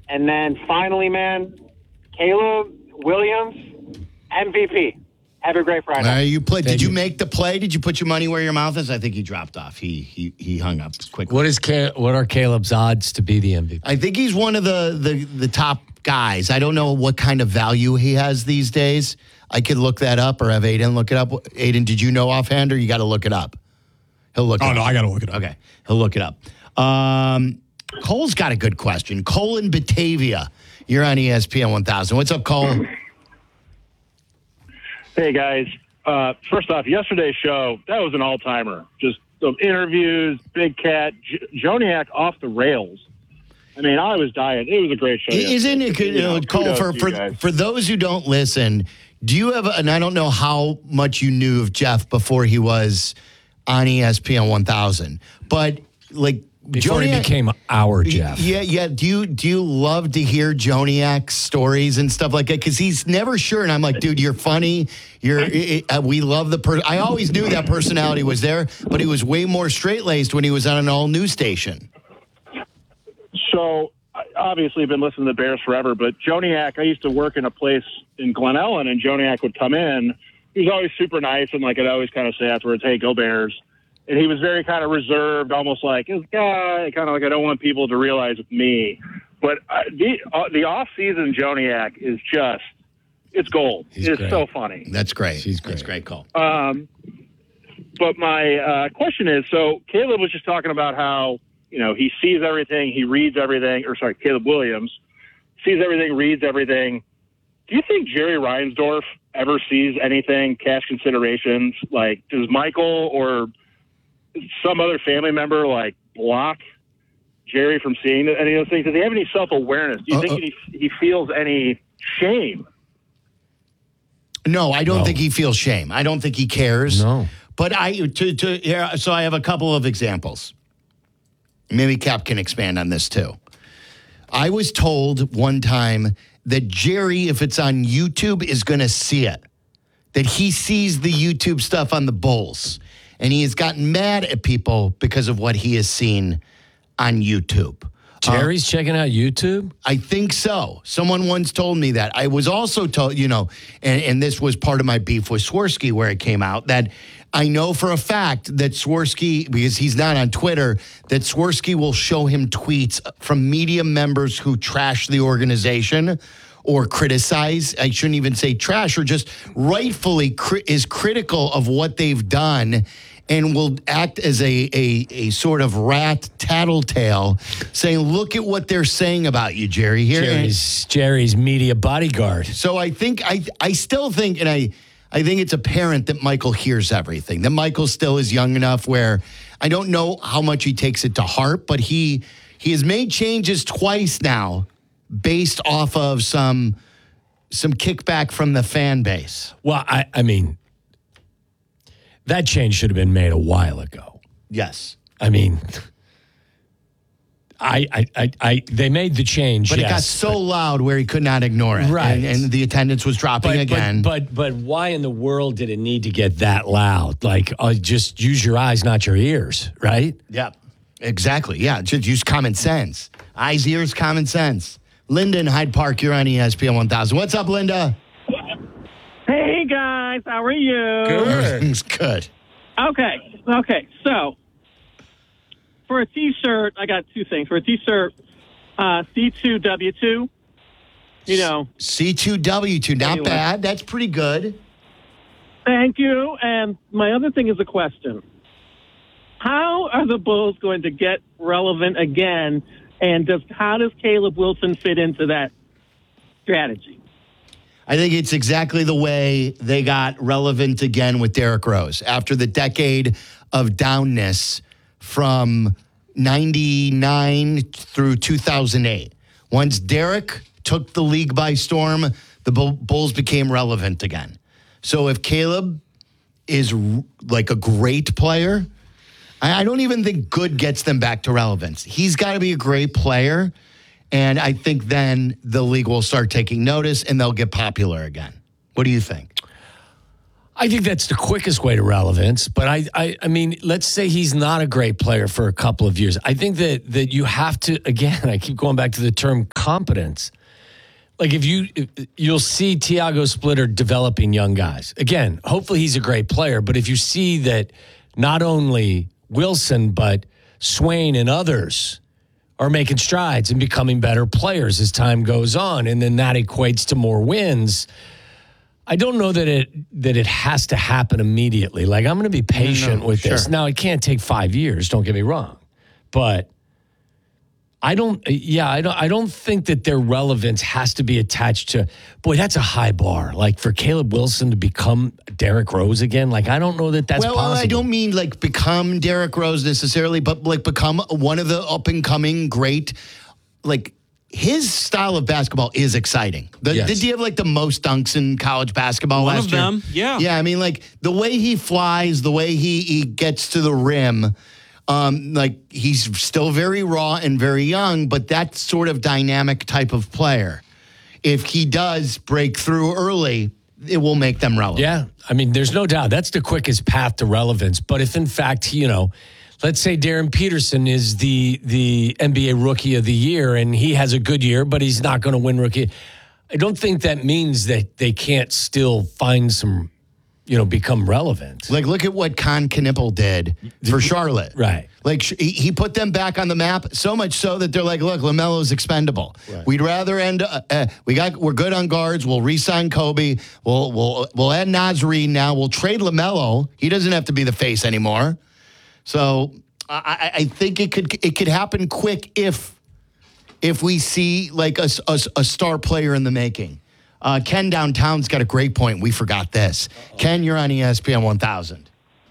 And then finally, man, Caleb Williams, MVP. Have a great Friday. You played. Did you make the play? Did you put your money where your mouth is? I think he dropped off. He hung up quickly. What are Caleb's odds to be the MVP? I think he's one of the top guys. I don't know what kind of value he has these days. I could look that up or have Aiden look it up. Aiden, did you know offhand or you got to look it up? He'll look it up. Oh, no, I got to look it up. Okay, he'll look it up. Cole's got a good question. Cole in Batavia. You're on ESPN 1000. What's up, Cole? Hey, guys. First off, yesterday's show, that was an all-timer. Just some interviews, Big Cat, Joniak off the rails. I mean, I was dying. It was a great show. Isn't it, Cole, for those who don't listen, do you have, and I don't know how much you knew of Jeff before he was on ESPN 1000, but like, before he became our Jeff. Yeah. Do you love to hear Joniak's stories and stuff like that? Because he's never sure, and I'm like, dude, you're funny. We love the I always knew that personality was there, but he was way more straight-laced when he was on an all-news station. So, obviously, I've been listening to the Bears forever, but Joniak, I used to work in a place in Glen Ellen, and Joniak would come in. He was always super nice, and like I'd always kind of say afterwards, hey, go Bears. And he was very kind of reserved, almost like this guy, kind of like I don't want people to realize it's me. But the off-season Joniak is just, it's gold. It's so funny. That's great. He's great. That's great call. But my question is, so Caleb was just talking about how, he sees everything, he reads everything, Caleb Williams sees everything, reads everything. Do you think Jerry Reinsdorf ever sees anything, cash considerations? Like, does Michael or some other family member block Jerry from seeing any of those things? Does he have any self-awareness? Do you think he feels any shame? No, I don't think he feels shame. I don't think he cares. No. But so I have a couple of examples. Maybe Cap can expand on this too. I was told one time that Jerry, if it's on YouTube, is going to see it. That he sees the YouTube stuff on the Bulls. And he has gotten mad at people because of what he has seen on YouTube. Jerry's checking out YouTube? I think so. Someone once told me that. I was also told, and this was part of my beef with Swirsky where it came out, that I know for a fact that Swirsky, because he's not on Twitter, that Swirsky will show him tweets from media members who trash the organization or criticize, I shouldn't even say trash, or just rightfully is critical of what they've done and will act as a sort of rat tattletale saying, look at what they're saying about you, Jerry. Here, Jerry's media bodyguard. So I think, I still think, and I think it's apparent that Michael hears everything, that Michael still is young enough where I don't know how much he takes it to heart, but he has made changes twice now based off of some kickback from the fan base. Well, I mean, that change should have been made a while ago. Yes. I mean, they made the change, but it got so loud where he could not ignore it. Right. And the attendance was dropping again. But why in the world did it need to get that loud? Like, just use your eyes, not your ears, right? Yeah, exactly. Yeah, just use common sense. Eyes, ears, common sense. Linda in Hyde Park, you're on ESPN 1000. What's up, Linda? Hey, guys. How are you? Good. Good. Okay. So, for a T-shirt, I got two things. For a T-shirt, C2W2, C2W2, not anyway. bad. That's pretty good. Thank you. And my other thing is a question. How are the Bulls going to get relevant again? And how does Caleb Wilson fit into that strategy? I think it's exactly the way they got relevant again with Derrick Rose. After the decade of downness from 99 through 2008. Once Derrick took the league by storm, the Bulls became relevant again. So if Caleb is like a great player, I don't even think good gets them back to relevance. He's got to be a great player, and I think then the league will start taking notice and they'll get popular again. What do you think? I think that's the quickest way to relevance. But I mean, let's say he's not a great player for a couple of years. I think that you have to, again, I keep going back to the term competence. Like you'll see Thiago Splitter developing young guys. Again, hopefully he's a great player. But if you see that not only Wilson, but Swain and others are making strides and becoming better players as time goes on, and then that equates to more wins. I don't know that it has to happen immediately. Like, I'm going to be patient with this. Now, it can't take 5 years, don't get me wrong. But I don't think that their relevance has to be attached to, boy, that's a high bar. Like, for Caleb Wilson to become Derrick Rose again, like, I don't know that that's possible. Well, I don't mean, like, become Derrick Rose necessarily, but, like, become one of the up-and-coming great, like, his style of basketball is exciting. Did he have like the most dunks in college basketball last year? One of them, yeah. Yeah, I mean, like the way he flies, the way he gets to the rim, like he's still very raw and very young, but that sort of dynamic type of player, if he does break through early, it will make them relevant. Yeah, I mean, there's no doubt. That's the quickest path to relevance. But if in fact, let's say Darren Peterson is the NBA Rookie of the Year, and he has a good year, but he's not going to win Rookie. I don't think that means that they can't still find some, become relevant. Like, look at what Con Knippel did for Charlotte. Right. Like, he put them back on the map, so much so that they're like, look, LaMelo's expendable. Right. We'd rather we're good on guards. We'll re-sign Kobe. We'll add Nasri now. We'll trade LaMelo. He doesn't have to be the face anymore. So I think it could happen quick if we see like a star player in the making. Ken downtown's got a great point. We forgot this. Ken, you're on ESPN 1000.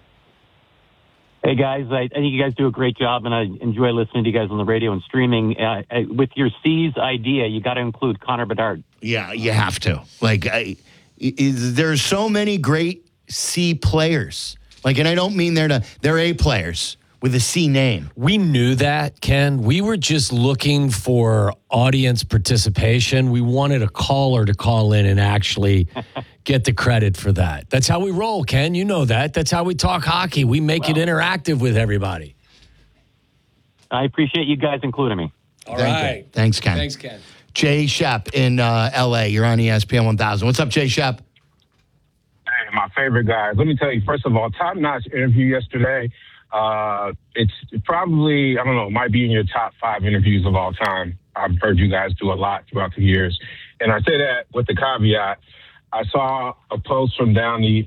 Hey guys, I think you guys do a great job, and I enjoy listening to you guys on the radio and streaming. With your C's idea, you got to include Connor Bedard. Yeah, you have to. Like, there's so many great C players. Like, and I don't mean they're A players with a C name. We knew that, Ken. We were just looking for audience participation. We wanted a caller to call in and actually get the credit for that. That's how we roll, Ken. You know that. That's how we talk hockey. We make it interactive with everybody. I appreciate you guys including me. All right. Thanks, Ken. Thanks, Ken. Jay Shep in L.A. You're on ESPN 1000. What's up, Jay Shep? My favorite guys. Let me tell you, first of all, top-notch interview yesterday. It's probably, I don't know, might be in your top 5 interviews of all time. I've heard you guys do a lot throughout the years. And I say that with the caveat. I saw a post from down the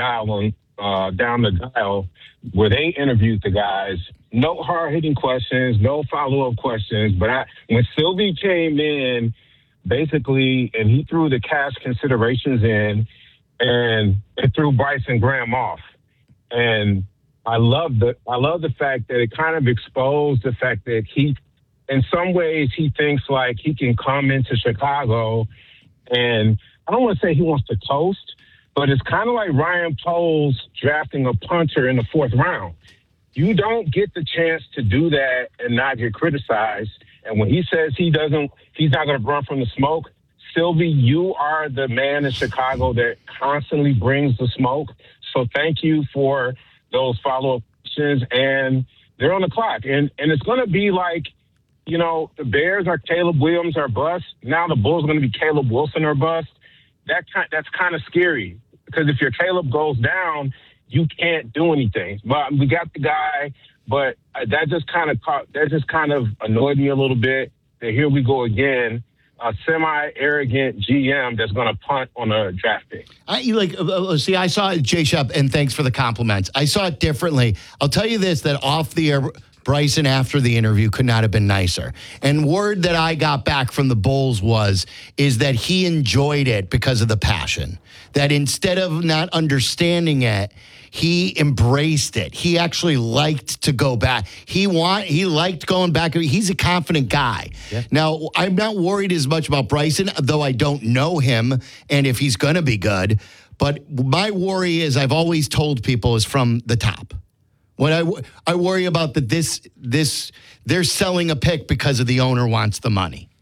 dial where they interviewed the guys. No hard-hitting questions, no follow-up questions. But when Sylvie came in, basically, and he threw the cash considerations in, and it threw Bryson Graham off. And I love the fact that it kind of exposed the fact that he, in some ways, he thinks like he can come into Chicago, and I don't want to say he wants to toast, but it's kind of like Ryan Poles drafting a punter in the 4th round. You don't get the chance to do that and not get criticized. And when he says he's not going to run from the smoke, Sylvie, you are the man in Chicago that constantly brings the smoke. So thank you for those follow-up questions. And they're on the clock. And it's going to be like, the Bears are Caleb Williams or bust. Now the Bulls are going to be Caleb Wilson or bust. That's kind of scary, because if your Caleb goes down, you can't do anything. But we got the guy, but that just kind of annoyed me a little bit. That here we go again. A semi-arrogant GM that's going to punt on a draft pick. I saw Jay Shep, and thanks for the compliments. I saw it differently. I'll tell you this, that off the air, Bryson after the interview could not have been nicer. And word that I got back from the Bulls is that he enjoyed it because of the passion. That instead of not understanding it, he embraced it. He actually liked to go back. He liked going back. He's a confident guy. Yeah. Now, I'm not worried as much about Bryson, though I don't know him and if he's going to be good. But my worry, as I've always told people, is from the top. What I worry about that they're selling a pick because of the owner wants the money.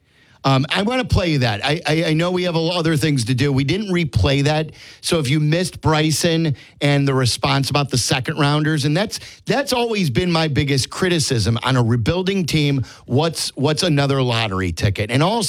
I want to play you that. I know we have other things to do. We didn't replay that. So if you missed Bryson and the response about the second rounders, and that's always been my biggest criticism on a rebuilding team, what's another lottery ticket? And also